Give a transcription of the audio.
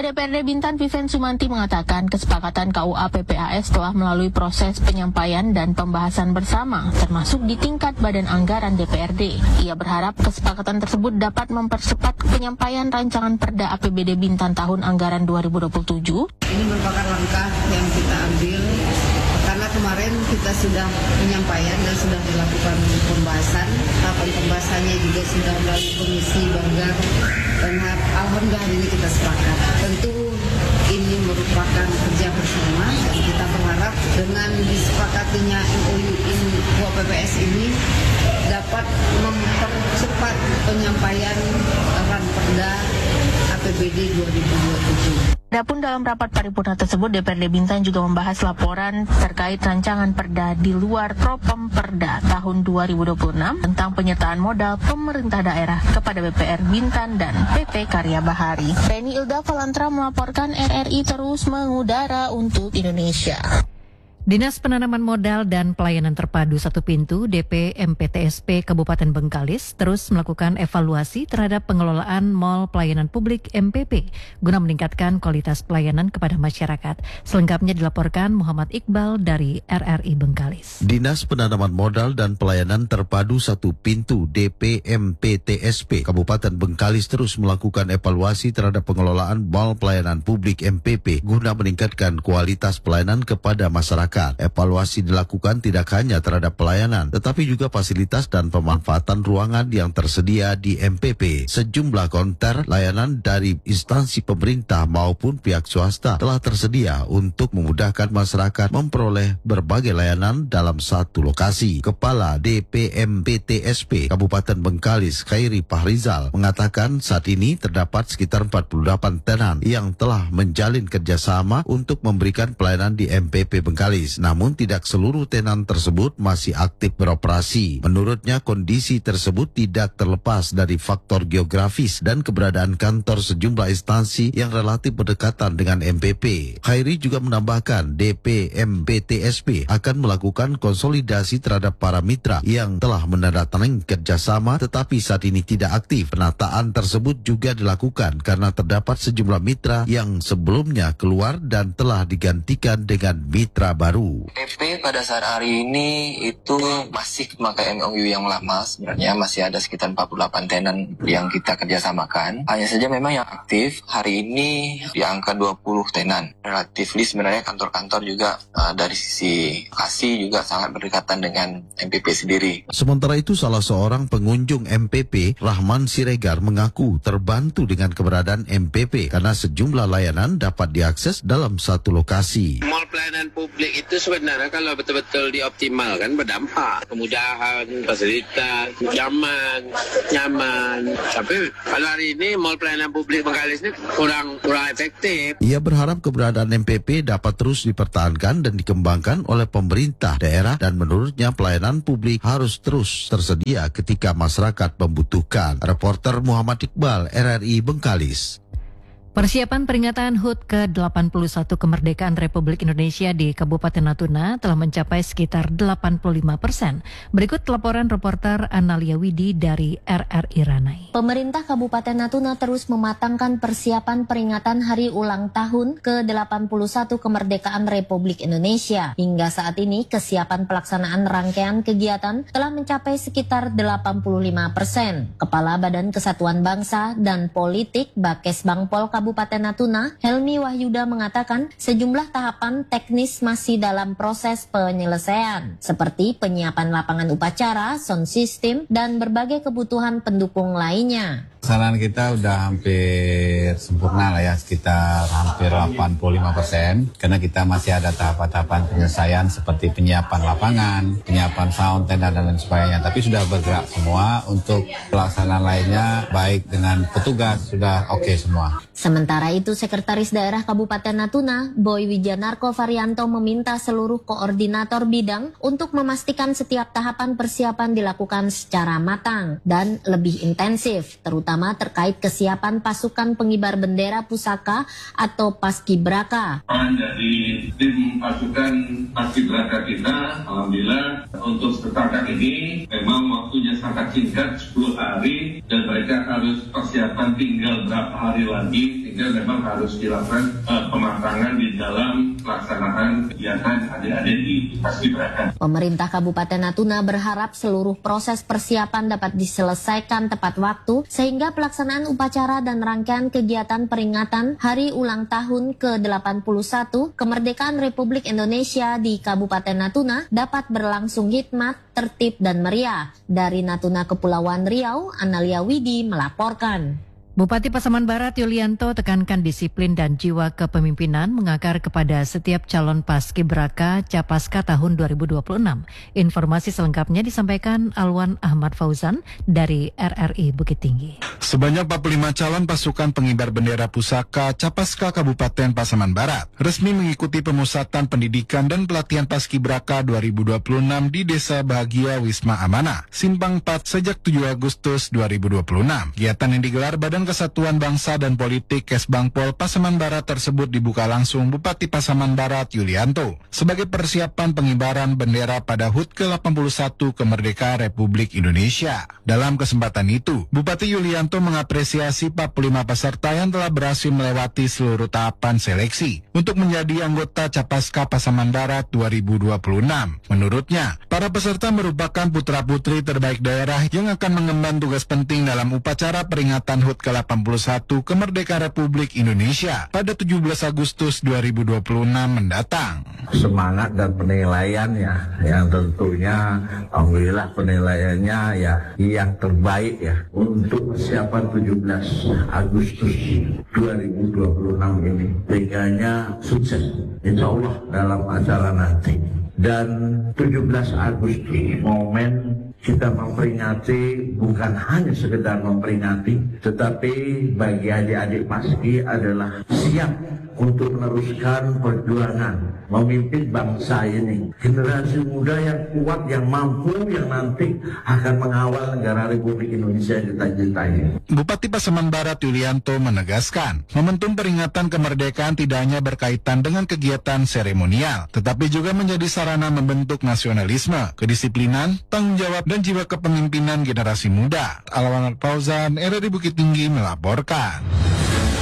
Ketua DPRD Bintan Vivian Sumanti mengatakan kesepakatan KUA PPAS telah melalui proses penyampaian dan pembahasan bersama, termasuk di tingkat Badan Anggaran DPRD. Ia berharap kesepakatan tersebut dapat mempercepat penyampaian rancangan Perda APBD Bintan tahun anggaran 2027. Ini merupakan langkah yang kita ambil karena kemarin kita sudah penyampaian dan sudah dilakukan pembahasan. Tahapan pembahasannya juga sudah melalui Komisi Banggar dan alhamdulillah hari ini kita sepakat. Tentu ini merupakan kerja bersama dan kita berharap dengan disepakatinya MOU ini PPAS ini dapat mempercepat penyampaian Perda APBD 2027. Adapun dalam rapat paripurna tersebut, DPRD Bintan juga membahas laporan terkait rancangan perda di luar Propem Perda tahun 2026 tentang penyertaan modal pemerintah daerah kepada BPR Bintan dan PP Karya Bahari. Reni Ilda Valantra melaporkan RRI terus mengudara untuk Indonesia. Dinas Penanaman Modal dan Pelayanan Terpadu Satu Pintu DP MPTSP Kabupaten Bengkalis terus melakukan evaluasi terhadap pengelolaan Mall Pelayanan Publik MPP guna meningkatkan kualitas pelayanan kepada masyarakat. Selengkapnya dilaporkan Muhammad Iqbal dari RRI Bengkalis. Dinas Penanaman Modal dan Pelayanan Terpadu Satu Pintu DP MPTSP Kabupaten Bengkalis terus melakukan evaluasi terhadap pengelolaan Mall Pelayanan Publik MPP guna meningkatkan kualitas pelayanan kepada masyarakat. Evaluasi dilakukan tidak hanya terhadap pelayanan, tetapi juga fasilitas dan pemanfaatan ruangan yang tersedia di MPP. Sejumlah konter layanan dari instansi pemerintah maupun pihak swasta telah tersedia untuk memudahkan masyarakat memperoleh berbagai layanan dalam satu lokasi. Kepala DPMPTSP Kabupaten Bengkalis, Khairi Pahrizal, mengatakan saat ini terdapat sekitar 48 tenan yang telah menjalin kerjasama untuk memberikan pelayanan di MPP Bengkalis. Namun tidak seluruh tenan tersebut masih aktif beroperasi. Menurutnya kondisi tersebut tidak terlepas dari faktor geografis dan keberadaan kantor sejumlah instansi yang relatif berdekatan dengan MPP. Khairi juga menambahkan DPMPTSP akan melakukan konsolidasi terhadap para mitra yang telah menandatangani kerjasama tetapi saat ini tidak aktif. Penataan tersebut juga dilakukan karena terdapat sejumlah mitra yang sebelumnya keluar dan telah digantikan dengan mitra baru. PP pada saat hari ini itu masih memakai MOU yang lama, sebenarnya masih ada sekitar 48 tenan yang kita kerjasamakan. Hanya saja memang yang aktif hari ini di angka 20 tenan. Relatif sebenarnya kantor-kantor juga dari sisi lokasi juga sangat berdekatan dengan MPP sendiri. Sementara itu salah seorang pengunjung MPP, Rahman Siregar, mengaku terbantu dengan keberadaan MPP karena sejumlah layanan dapat diakses dalam satu lokasi. Mall pelayanan publik itu sebenarnya kalau betul-betul dioptimalkan berdampak, kemudahan, fasilitas, nyaman. Tapi kalau hari ini mall pelayanan publik Bengkalis ini kurang efektif. Ia berharap keberadaan MPP dapat terus dipertahankan dan dikembangkan oleh pemerintah daerah dan menurutnya pelayanan publik harus terus tersedia ketika masyarakat membutuhkan. Reporter Muhammad Iqbal, RRI Bengkalis. Persiapan peringatan HUT ke-81 kemerdekaan Republik Indonesia di Kabupaten Natuna telah mencapai sekitar 85%. Berikut laporan reporter Analia Widi dari RRI Ranai. Pemerintah Kabupaten Natuna terus mematangkan persiapan peringatan hari ulang tahun ke-81 kemerdekaan Republik Indonesia. Hingga saat ini kesiapan pelaksanaan rangkaian kegiatan telah mencapai sekitar 85%. Kepala Badan Kesatuan Bangsa dan Politik Bakes Bangpol Kabupaten Natuna, Helmi Wahyuda mengatakan sejumlah tahapan teknis masih dalam proses penyelesaian, seperti penyiapan lapangan upacara, sound system, dan berbagai kebutuhan pendukung lainnya. Pelaksanaan kita udah hampir sempurna lah ya, sekitar hampir 85%, karena kita masih ada tahapan-tahapan penyelesaian seperti penyiapan lapangan, penyiapan sound, tenda, dan lain sebagainya. Tapi sudah bergerak semua untuk pelaksanaan lainnya, baik dengan petugas, sudah oke semua. Sementara itu, Sekretaris Daerah Kabupaten Natuna, Boy Wijanarko Varianto meminta seluruh koordinator bidang untuk memastikan setiap tahapan persiapan dilakukan secara matang dan lebih intensif, terutama terkait kesiapan pasukan pengibar bendera pusaka atau Paskibraka. Dari tim pasukan Paskibraka kita, alhamdulillah untuk sekarang ini memang waktunya sangat singkat, 10 hari, dan mereka harus persiapan tinggal berapa hari lagi sehingga memang harus dilakukan pematangan di dalam pelaksanaan kegiatan adik-adik di Paskibraka. Pemerintah Kabupaten Natuna berharap seluruh proses persiapan dapat diselesaikan tepat waktu sehingga pelaksanaan upacara dan rangkaian kegiatan peringatan Hari Ulang Tahun ke-81 Kemerdekaan Republik Indonesia di Kabupaten Natuna dapat berlangsung hikmat, tertib, dan meriah. Dari Natuna Kepulauan Riau, Analia Widi melaporkan. Bupati Pasaman Barat Yulianto tekankan disiplin dan jiwa kepemimpinan mengakar kepada setiap calon paskibraka Capaska tahun 2026. Informasi selengkapnya disampaikan Alwan Ahmad Fauzan dari RRI Bukit Tinggi. Sebanyak 45 calon pasukan pengibar bendera pusaka Capaska Kabupaten Pasaman Barat resmi mengikuti pemusatan pendidikan dan pelatihan paskibraka 2026 di Desa Bahagia Wisma Amanah, Simpang 4 sejak 7 Agustus 2026. Kegiatan yang digelar Badan Kesatuan Bangsa dan Politik Kesbangpol Pasaman Barat tersebut dibuka langsung Bupati Pasaman Barat Yulianto sebagai persiapan pengibaran bendera pada HUT ke-81 Kemerdekaan Republik Indonesia. Dalam kesempatan itu, Bupati Yulianto mengapresiasi 45 peserta yang telah berhasil melewati seluruh tahapan seleksi untuk menjadi anggota Capaska Pasaman Barat 2026. Menurutnya, para peserta merupakan putra-putri terbaik daerah yang akan mengemban tugas penting dalam upacara peringatan HUT ke-81 Kemerdekaan Republik Indonesia pada 17 Agustus 2026 mendatang. Semangat dan penilaiannya yang tentunya alhamdulillah penilaiannya ya yang terbaik ya untuk persiapan 17 Agustus 2026 ini. Tinggalnya sukses insya Allah dalam acara nanti. Dan 17 Agustus momen kita memperingati bukan hanya sekedar memperingati, tetapi bagi adik-adik Paski adalah siap untuk meneruskan perjuangan memimpin bangsa ini. Generasi muda yang kuat, yang mampu, yang nanti akan mengawal negara Republik Indonesia yang kita cintai. Bupati Pasaman Barat Yulianto menegaskan, momentum peringatan kemerdekaan tidak hanya berkaitan dengan kegiatan seremonial, tetapi juga menjadi sarana membentuk nasionalisme, kedisiplinan, tanggung jawab, dan jiwa kepemimpinan generasi muda. Alwan Fauzan, RRI Bukit Tinggi melaporkan.